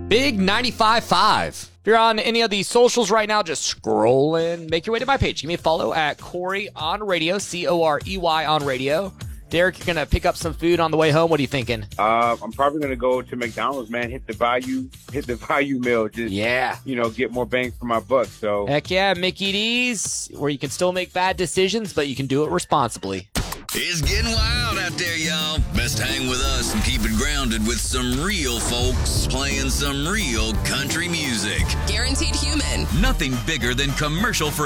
Big 95.5. If you're on any of these socials right now, just scroll in, make your way to my page. Give me a follow at Corey on Radio, Corey on Radio. Derek, you're going to pick up some food on the way home. What are you thinking? I'm probably going to go to McDonald's, man. Hit the value meal. Just, get more bang for my buck. So heck yeah, Mickey D's, where you can still make bad decisions, but you can do it responsibly. It's getting wild out there, y'all. Best hang with us and keep it grounded with some real folks playing some real country music. Guaranteed human. Nothing bigger than commercial-free.